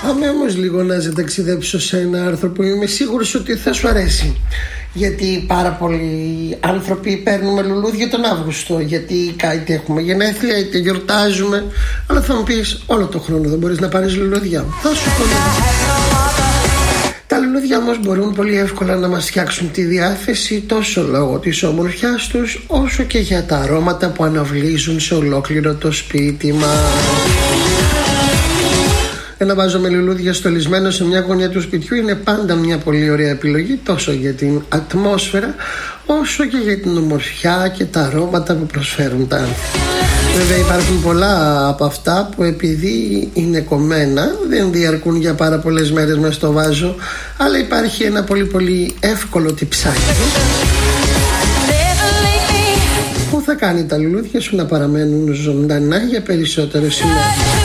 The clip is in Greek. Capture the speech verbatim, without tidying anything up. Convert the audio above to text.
Πάμε όμως λίγο να σε ταξιδέψω σε ένα άρθρο που είμαι σίγουρος ότι θα σου αρέσει. Γιατί πάρα πολλοί άνθρωποι παίρνουμε λουλούδια τον Αύγουστο. Γιατί είτε έχουμε γενέθλια είτε γιορτάζουμε. Αλλά θα μου πεις, όλο το χρόνο δεν μπορείς να πάρεις λουλούδια. Θα σου πω. Τα λουλούδια όμως μπορούν πολύ εύκολα να μας φτιάξουν τη διάθεση, τόσο λόγω της ομορφιάς τους, όσο και για τα αρώματα που αναβλύζουν σε ολόκληρο το σπίτι μας. Ένα βάζο με λουλούδια στολισμένο σε μια γωνιά του σπιτιού είναι πάντα μια πολύ ωραία επιλογή, τόσο για την ατμόσφαιρα όσο και για την ομορφιά και τα αρώματα που προσφέρουν τα άνθη. Βέβαια υπάρχουν πολλά από αυτά που επειδή είναι κομμένα δεν διαρκούν για πάρα πολλές μέρες μες στο βάζο, αλλά υπάρχει ένα πολύ πολύ εύκολο τυψάκι που θα κάνει τα λουλούδια σου να παραμένουν ζωντανά για περισσότερες ημέρες.